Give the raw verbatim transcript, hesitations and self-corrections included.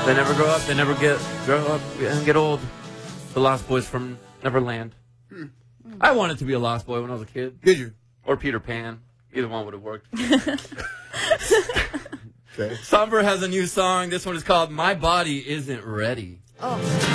They never grow up. They never get grow up and get old. The Lost Boys from Neverland. Hmm. I wanted to be a Lost Boy when I was a kid. Did you? Or Peter Pan. Either one would have worked. Okay. Somber has a new song. This one is called My Body Isn't Ready. Oh.